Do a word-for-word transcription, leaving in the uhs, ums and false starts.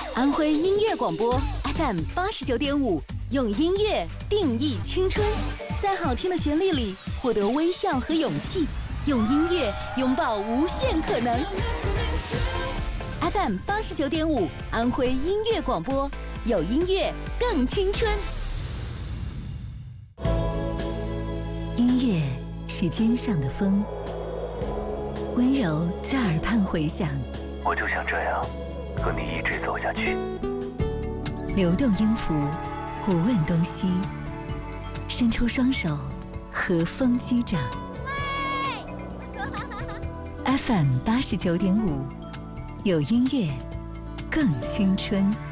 安徽音乐广播 F M 八十九点五，用音乐定义青春，在好听的旋律里获得微笑和勇气，用音乐拥抱无限可能。F M 八十九点五，安徽音乐广播，有音乐更青春。音乐是肩上的风，温柔在耳畔回响。 我就想这样和你一直走下去。 流动音符，不问东西，伸出双手，和风击掌。F M 八十九点五，有音乐更青春。